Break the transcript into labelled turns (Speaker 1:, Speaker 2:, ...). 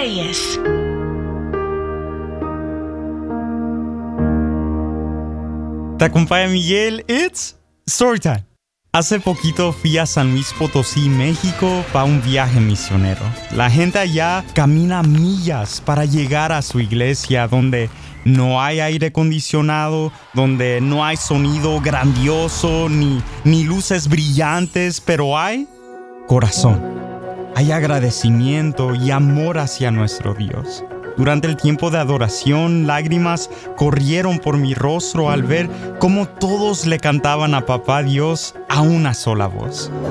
Speaker 1: Reyes.
Speaker 2: Te acompaña Miguel, it's Storytime. Hace poquito fui a San Luis Potosí, México, para un viaje misionero. La gente allá camina millas para llegar a su iglesia, donde no hay aire acondicionado, donde no hay sonido grandioso, ni luces brillantes, pero hay corazón. Hay agradecimiento y amor hacia nuestro Dios. Durante el tiempo de adoración, lágrimas corrieron por mi rostro al ver cómo todos le cantaban a Papá Dios a una sola voz.